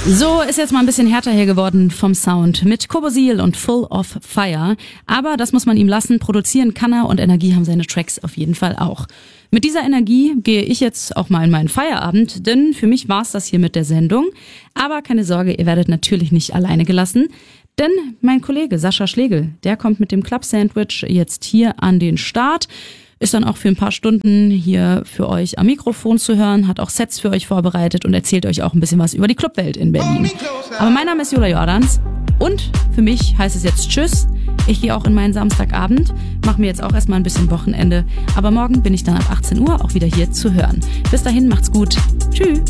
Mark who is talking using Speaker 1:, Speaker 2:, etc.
Speaker 1: So ist jetzt mal ein bisschen härter hier geworden vom Sound mit Kobosil und Full of Fire. Aber das muss man ihm lassen, produzieren kann er und Energie haben seine Tracks auf jeden Fall auch. Mit dieser Energie gehe ich jetzt auch mal in meinen Feierabend, denn für mich war's das hier mit der Sendung. Aber keine Sorge, ihr werdet natürlich nicht alleine gelassen. Denn mein Kollege Sascha Schlegel, der kommt mit dem Club Sandwich jetzt hier an den Start. Ist dann auch für ein paar Stunden hier für euch am Mikrofon zu hören, hat auch Sets für euch vorbereitet und erzählt euch auch ein bisschen was über die Clubwelt in Berlin. Aber mein Name ist Jula Jordans und für mich heißt es jetzt Tschüss. Ich gehe auch in meinen Samstagabend, mache mir jetzt auch erstmal ein bisschen Wochenende, aber morgen bin ich dann ab 18 Uhr auch wieder hier zu hören. Bis dahin, macht's gut. Tschüss.